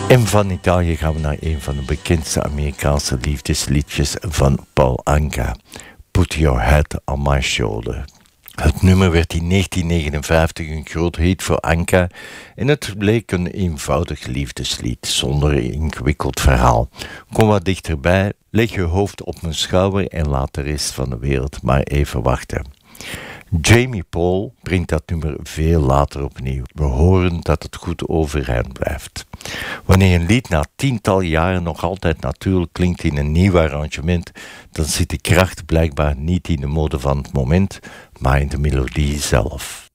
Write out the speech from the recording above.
En van Italië gaan we naar een van de bekendste Amerikaanse liefdesliedjes van Paul Anka. Put Your Head on My Shoulder. Het nummer werd in 1959 een groot hit voor Anka en het bleek een eenvoudig liefdeslied zonder een ingewikkeld verhaal. Kom wat dichterbij, leg je hoofd op mijn schouder en laat de rest van de wereld maar even wachten. Jamie Paul brengt dat nummer veel later opnieuw. We horen dat het goed overeind blijft. Wanneer een lied na tientallen jaren nog altijd natuurlijk klinkt in een nieuw arrangement, dan zit de kracht blijkbaar niet in de mode van het moment, maar in de melodie zelf.